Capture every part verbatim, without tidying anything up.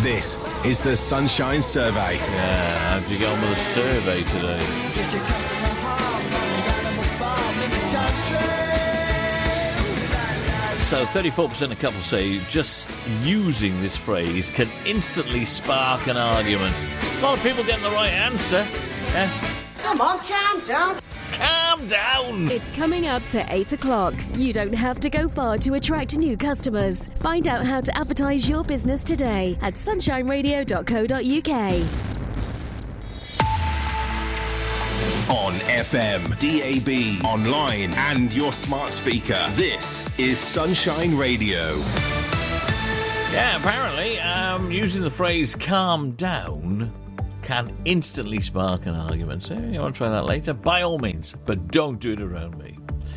This is the Sunshine Survey. Yeah, how'd you get on with the survey today? So thirty-four percent of couples say just using this phrase can instantly spark an argument. A lot of people getting the right answer. Yeah. Come on, calm down. Calm down. It's coming up to eight o'clock. You don't have to go far to attract new customers. Find out how to advertise your business today at sunshine radio dot co dot uk. On F M, D A B, online and your smart speaker. This is Sunshine Radio. Yeah, apparently um, using the phrase calm down can instantly spark an argument. So you want to try that later? By all means, but don't do it around me.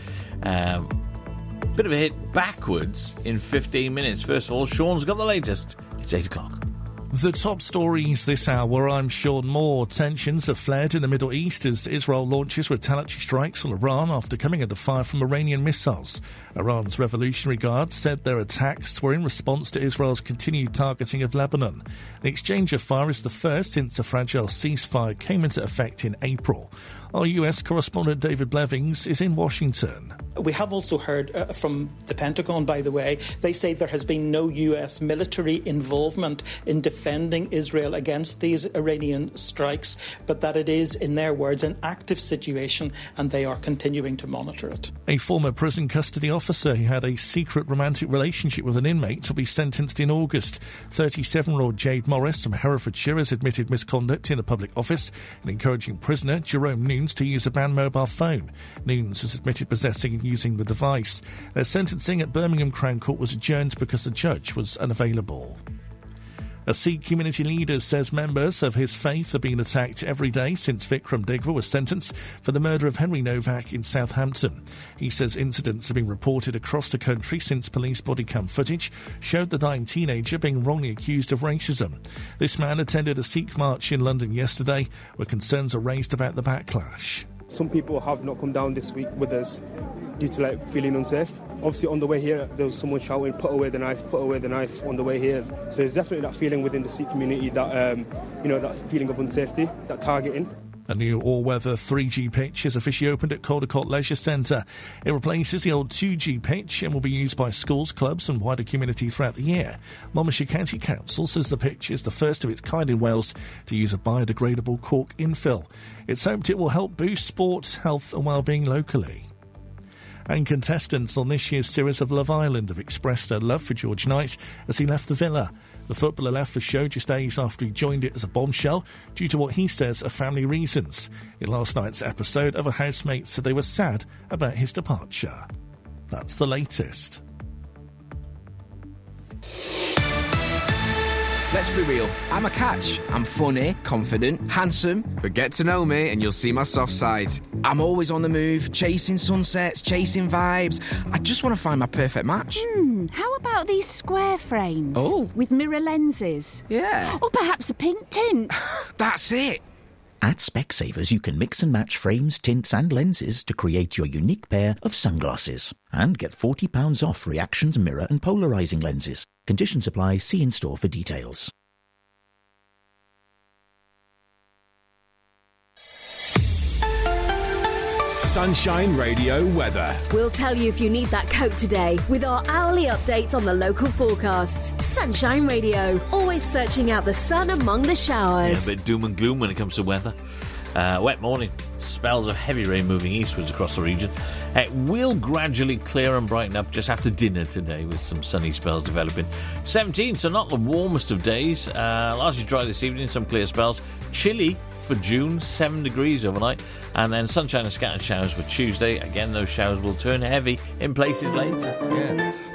Um, bit of a hit backwards in fifteen minutes. First of all, Sean's got the latest. It's eight o'clock. The top stories this hour, I'm Sean Moore. Tensions have flared in the Middle East as Israel launches retaliatory strikes on Iran after coming under fire from Iranian missiles. Iran's Revolutionary Guard said their attacks were in response to Israel's continued targeting of Lebanon. The exchange of fire is the first since a fragile ceasefire came into effect in April. Our U S correspondent David Blevins is in Washington. We have also heard uh, from the Pentagon, by the way. They say there has been no U S military involvement in defending Israel against these Iranian strikes, but that it is, in their words, an active situation and they are continuing to monitor it. A former prison custody officer who had a secret romantic relationship with an inmate will be sentenced in August. thirty-seven-year-old Jade Morris from Herefordshire has admitted misconduct in a public office and encouraging prisoner Jerome Nunes to use a banned mobile phone. Nunes has admitted possessing and using the device. Their sentencing at Birmingham Crown Court was adjourned because the judge was unavailable. A Sikh community leader says members of his faith have been attacked every day since Vikram Digwa was sentenced for the murder of Henry Novak in Southampton. He says incidents have been reported across the country since police body cam footage showed the dying teenager being wrongly accused of racism. This man attended a Sikh march in London yesterday where concerns are raised about the backlash. Some people have not come down this week with us due to like feeling unsafe. Obviously on the way here there was someone shouting put away the knife, put away the knife on the way here. So there's definitely that feeling within the Sikh community that um, you know, that feeling of unsafety, that targeting. A new all-weather three G pitch is officially opened at Caldecott Leisure Centre. It replaces the old two G pitch and will be used by schools, clubs and wider community throughout the year. Monmouthshire County Council says the pitch is the first of its kind in Wales to use a biodegradable cork infill. It's hoped it will help boost sport, health and well-being locally. And contestants on this year's series of Love Island have expressed their love for George Knight as he left the villa. The footballer left the show just days after he joined it as a bombshell due to what he says are family reasons. In last night's episode, other housemates said they were sad about his departure. That's the latest. Let's be real, I'm a catch. I'm funny, confident, handsome, but get to know me and you'll see my soft side. I'm always on the move, chasing sunsets, chasing vibes. I just want to find my perfect match. Hmm, how about these square frames? Oh. With mirror lenses? Yeah. Or perhaps a pink tint? That's it. At Specsavers, you can mix and match frames, tints and lenses to create your unique pair of sunglasses. And get forty pounds off Reactions mirror and polarising lenses. Conditions apply. See in store for details. Sunshine Radio weather. We'll tell you if you need that coat today with our hourly updates on the local forecasts. Sunshine Radio, always searching out the sun among the showers. Yeah, a bit doom and gloom when it comes to weather. Uh, wet morning, spells of heavy rain moving eastwards across the region. It will gradually clear and brighten up just after dinner today with some sunny spells developing. seventeen, so not the warmest of days. Uh, largely dry this evening, some clear spells. Chilly for June, seven degrees overnight. And then sunshine and scattered showers for Tuesday. Again, those showers will turn heavy in places later. Yeah.